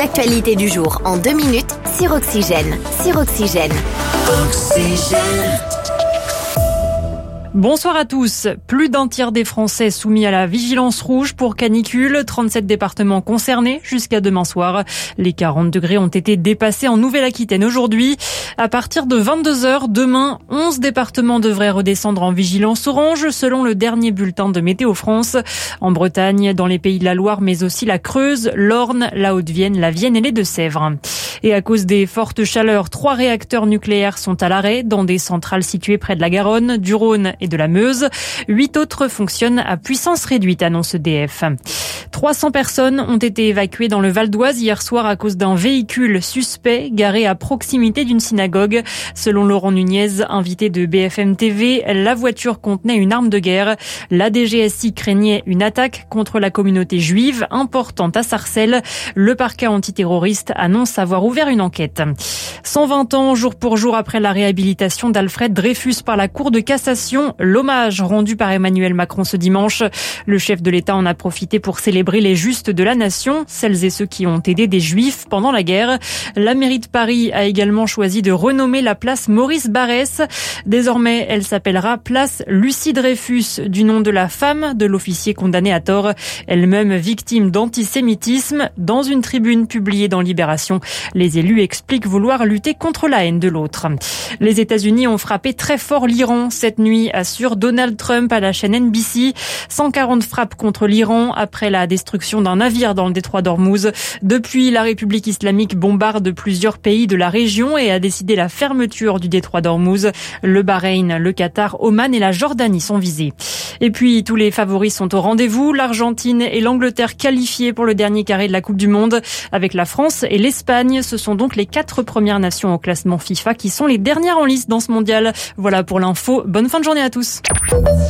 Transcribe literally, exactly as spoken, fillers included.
l'actualité du jour en deux minutes sur Oxygène. Sur Oxygène. Oxygène. Bonsoir à tous. Plus d'un tiers des Français soumis à la vigilance rouge pour canicule. trente-sept départements concernés jusqu'à demain soir. Les quarante degrés ont été dépassés en Nouvelle-Aquitaine aujourd'hui. À partir de vingt-deux heures, demain, onze départements devraient redescendre en vigilance orange selon le dernier bulletin de Météo France. En Bretagne, dans les Pays de la Loire, mais aussi la Creuse, l'Orne, la Haute-Vienne, la Vienne et les Deux-Sèvres. Et à cause des fortes chaleurs, trois réacteurs nucléaires sont à l'arrêt dans des centrales situées près de la Garonne, du Rhône et de la Meuse. Huit autres fonctionnent à puissance réduite, annonce E D F. trois cents personnes ont été évacuées dans le Val d'Oise hier soir à cause d'un véhicule suspect garé à proximité d'une synagogue. Selon Laurent Nunez, invité de B F M T V, la voiture contenait une arme de guerre. La D G S I craignait une attaque contre la communauté juive importante à Sarcelles. Le parquet antiterroriste annonce avoir ouvert une enquête. cent vingt ans, jour pour jour après la réhabilitation d'Alfred Dreyfus par la Cour de cassation, l'hommage rendu par Emmanuel Macron ce dimanche. Le chef de l'État en a profité pour célébrer les justes de la nation, celles et ceux qui ont aidé des juifs pendant la guerre. La mairie de Paris a également choisi de renommer la place Maurice Barrès. Désormais, elle s'appellera place Lucie Dreyfus, du nom de la femme de l'officier condamné à tort, elle-même victime d'antisémitisme. Dans une tribune publiée dans Libération, les élus expliquent vouloir lutter contre la haine de l'autre. Les États-Unis ont frappé très fort l'Iran cette nuit, assure Donald Trump à la chaîne N B C. cent quarante frappes contre l'Iran après la destruction d'un navire dans le détroit d'Ormuz. Depuis, la République islamique bombarde plusieurs pays de la région et a décidé la fermeture du détroit d'Ormuz. Le Bahreïn, le Qatar, Oman et la Jordanie sont visés. Et puis, tous les favoris sont au rendez-vous. L'Argentine et l'Angleterre qualifiées pour le dernier carré de la Coupe du Monde. Avec la France et l'Espagne, ce sont donc les quatre premières nations au classement FIFA qui sont les dernières en lice dans ce mondial. Voilà pour l'info. Bonne fin de journée à tous.